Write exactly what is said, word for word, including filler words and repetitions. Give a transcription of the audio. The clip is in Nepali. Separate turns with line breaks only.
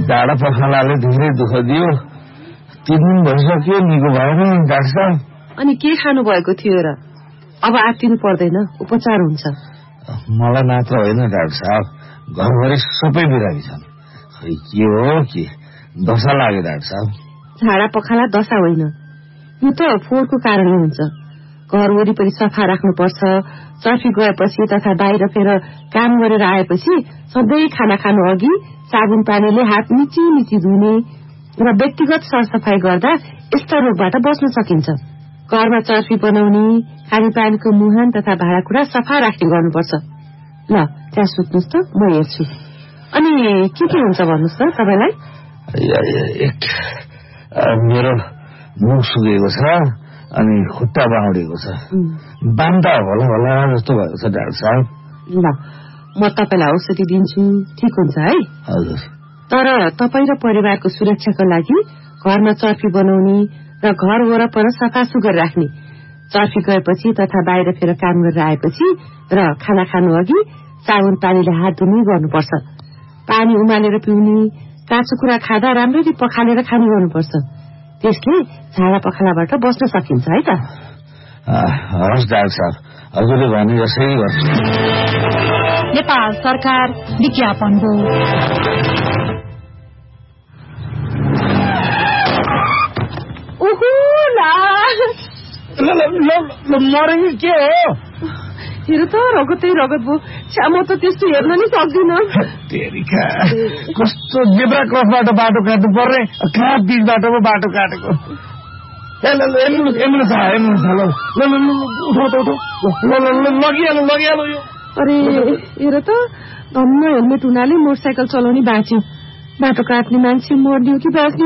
जाडा पखालाले धेरै दुःख दियो। तीन दिन भइसक्यो निको भएन डाक्टर साहब।
अनि के खानु भएको थियो र? अब आत्तिनु पर्दैन, उपचार हुन्छ।
मलाई मात्र होइन डाक्टर साहब, घरभरि सबै बिरामी छन्। खै के हो कि दशा लाग्यो डाक्टर साहब।
झाडा पखाला दशा होइन, यो त फोहोरको कारणले हुन्छ। घर वरिपरि सफा राख्नुपर्छ। चर्फी गएपछि तथा बाहिर फेर काम गरेर आएपछि सधैँ खाना खानु अघि साबुन पानीले हात मिची मिची धुने र व्यक्तिगत सरसफाई गर्दा यस्ता रोगबाट बच्न सकिन्छ। घरमा चर्फी बनाउने, खानेपानीको मुहान तथा भाँडाकुँडा सफा राख्ने गर्नुपर्छ। ल त्यहाँ सुत्नुहोस् त, म हेर्छु। अनि के के हुन्छ भन्नुहोस् त तपाईँलाई?
एक मेरो मुख सुकेको छ अनि खुट्टा बाउडेको छ। बान्दा होला होला जस्तो भएको छ डाक्टर साहब।
ल म तपाईँलाई औषधि दिन्छु, ठिक हुन्छ है?
हजुर।
तर तपाईँ र परिवारको सुरक्षाको लागि घरमा चर्फी बनाउने र घर वरपर सफा सुग्घर राख्ने, चर्फी गएपछि तथा बाहिर फेर काम गरेर आएपछि र खाना खानु अघि साबुन पानीले हात धुने गर्नुपर्छ। पानी उमालेर पिउने, काँचो कुरा खाँदा राम्ररी पखालेर खाने गर्नुपर्छ। त्यसले झाडा पखालाबाट बस्न सकिन्छ है त।
हस् डाक्टर साहब, हजुरले भने जसै गर्छु।
नेपाल सरकार विज्ञापन हो।
मरेको के हो?
हेर त रगतै रगत भयो। छ्या म त त्यस्तो हेर्न नि सक्दिनँ।
कस्तो जेब्रा क्रसबाट बाटो काट्नु पर्ने, कहाँ बिच बाटोमा बाटो काटेको। एम्बुलेन्स लगिहाल्नु लगिहाल्नु यो।
अरे हेर त, धन्न हेलमेट हुनाले मोटरसाइकल चलाउने बाँच्यो। बाटो काट्ने मान्छे मर्ने हो कि बाँच्ने?